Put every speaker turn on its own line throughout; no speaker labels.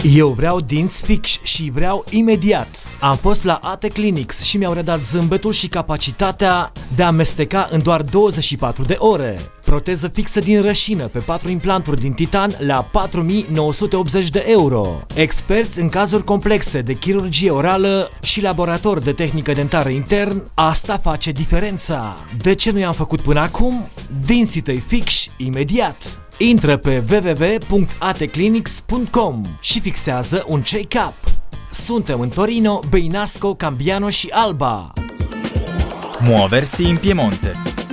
Eu vreau dinți fix și vreau imediat. Am fost la AT Clinics și mi-au redat zâmbetul și capacitatea de a amesteca în doar 24 de ore. Proteză fixă din rășină pe 4 implanturi din titan la 4.980 de euro. Experți în cazuri complexe de chirurgie orală și laborator de tehnică dentară intern, asta face diferența. De ce nu i-am făcut până acum? Dinții tăi fix imediat. Intră pe www.ateclinics.com și fixează un check-up. Suntem în Torino, Beinasco, Cambiano și Alba.
Muoversi in Piemonte.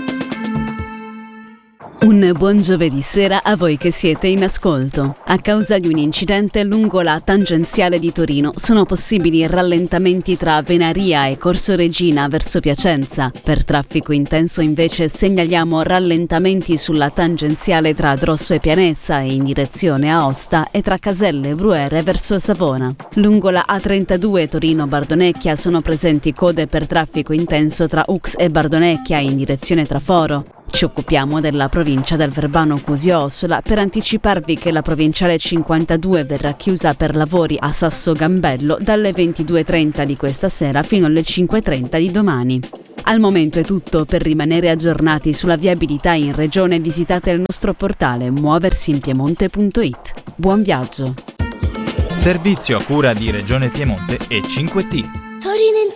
Un buon giovedì sera a voi che siete in ascolto. A causa di un incidente lungo la tangenziale di Torino sono possibili rallentamenti tra Venaria e Corso Regina verso Piacenza. Per traffico intenso invece segnaliamo rallentamenti sulla tangenziale tra Drosso e Pianezza e in direzione Aosta e tra Caselle e Bruere verso Savona. Lungo la A32 Torino-Bardonecchia sono presenti code per traffico intenso tra Ux e Bardonecchia in direzione Traforo. Ci occupiamo della provincia del Verbano-Cusio-Ossola per anticiparvi che la provinciale 52 verrà chiusa per lavori a Sasso Gambello dalle 22:30 di questa sera fino alle 5:30 di domani. Al momento è tutto. Per rimanere aggiornati sulla viabilità in regione visitate il nostro portale muoversinpiemonte.it. Buon viaggio!
Servizio a cura di Regione Piemonte e 5T.